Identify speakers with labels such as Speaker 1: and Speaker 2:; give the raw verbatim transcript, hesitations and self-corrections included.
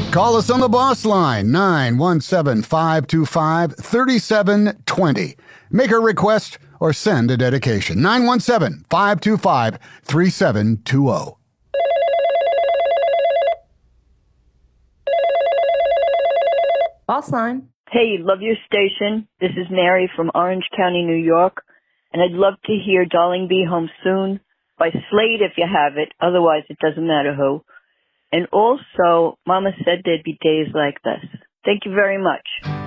Speaker 1: Call us on the boss line, nine one seven, five two five, three seven two zero. Make a request or send a dedication, nine one seven, five two five, three seven two zero.
Speaker 2: Boss line.
Speaker 3: Hey, love your station. This is Mary from Orange County, New York, and I'd love to hear Darling Be Home Soon by Slade if you have it. Otherwise, it doesn't matter who. And also, Mama said there'd be days like this. Thank you very much.